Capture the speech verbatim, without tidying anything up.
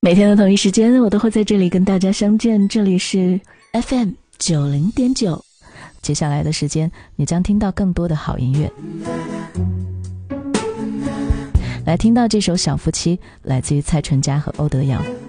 每天的同一时间我都会在这里跟大家相见，这里是 F M 九零点九。接下来的时间你将听到更多的好音乐，来听到这首小夫妻，来自于蔡淳佳和欧德阳。